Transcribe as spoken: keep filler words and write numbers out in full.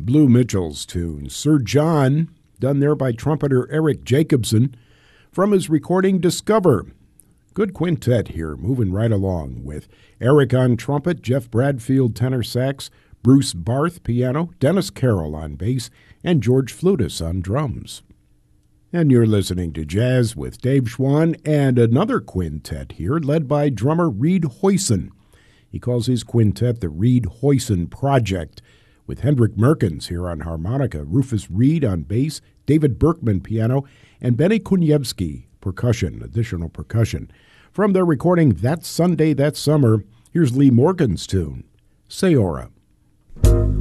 Blue Mitchell's tune, Sir John, done there by trumpeter Eric Jacobson from his recording Discover. Good quintet here, moving right along with Eric on trumpet, Jeff Bradfield tenor sax, Bruce Barth piano, Dennis Carroll on bass, and George Flutis on drums. And you're listening to Jazz with Dave Schwann and another quintet here led by drummer Reed Hoyson. He calls his quintet the Reed Hoyson Project, with Hendrik Merkens here on harmonica, Rufus Reed on bass, David Berkman piano, and Benny Kuniewski percussion, additional percussion. From their recording That Sunday, That Summer, here's Lee Morgan's tune, Sayora.